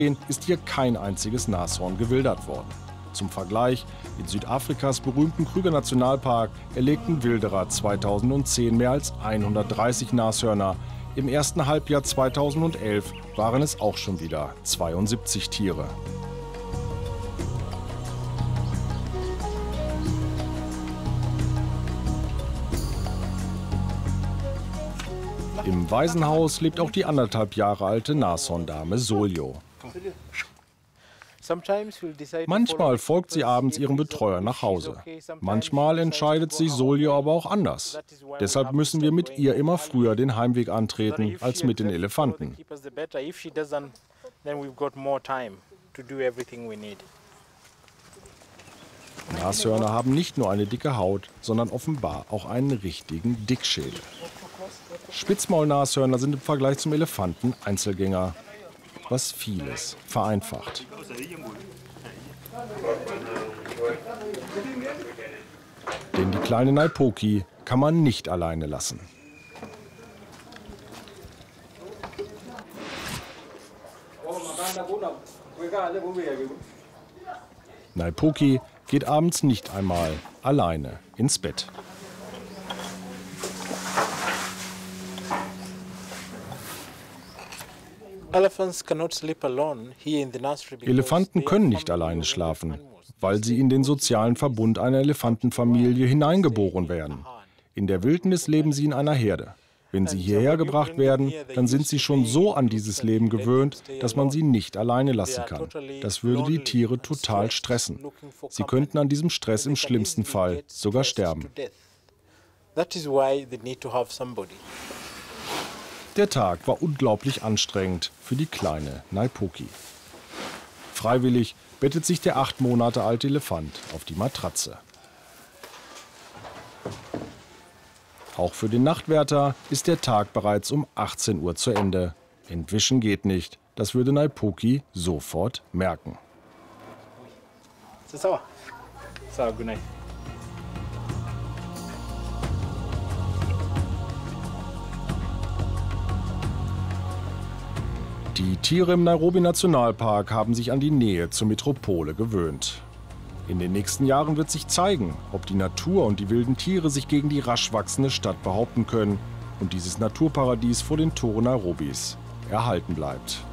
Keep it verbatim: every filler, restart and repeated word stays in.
ist hier kein einziges Nashorn gewildert worden. Zum Vergleich, in Südafrikas berühmten Kruger-Nationalpark erlegten Wilderer zweitausendzehn mehr als hundertdreißig Nashörner. Im ersten Halbjahr zweitausendelf waren es auch schon wieder zweiundsiebzig Tiere. Im Waisenhaus lebt auch die anderthalb Jahre alte Nashorndame Soljo. Manchmal folgt sie abends ihrem Betreuer nach Hause. Manchmal entscheidet sich Soljo aber auch anders. Deshalb müssen wir mit ihr immer früher den Heimweg antreten als mit den Elefanten. Nashörner haben nicht nur eine dicke Haut, sondern offenbar auch einen richtigen Dickschädel. Spitzmaulnashörner sind im Vergleich zum Elefanten Einzelgänger, was vieles vereinfacht. Denn die kleine Naipoki kann man nicht alleine lassen. Naipoki geht abends nicht einmal alleine ins Bett. Elefanten können nicht alleine schlafen, weil sie in den sozialen Verbund einer Elefantenfamilie hineingeboren werden. In der Wildnis leben sie in einer Herde. Wenn sie hierher gebracht werden, dann sind sie schon so an dieses Leben gewöhnt, dass man sie nicht alleine lassen kann. Das würde die Tiere total stressen. Sie könnten an diesem Stress im schlimmsten Fall sogar sterben. Der Tag war unglaublich anstrengend für die kleine Naipoki. Freiwillig bettet sich der acht Monate alte Elefant auf die Matratze. Auch für den Nachtwärter ist der Tag bereits um achtzehn Uhr zu Ende. Entwischen geht nicht. Das würde Naipoki sofort merken. Die Tiere im Nairobi-Nationalpark haben sich an die Nähe zur Metropole gewöhnt. In den nächsten Jahren wird sich zeigen, ob die Natur und die wilden Tiere sich gegen die rasch wachsende Stadt behaupten können und dieses Naturparadies vor den Toren Nairobis erhalten bleibt.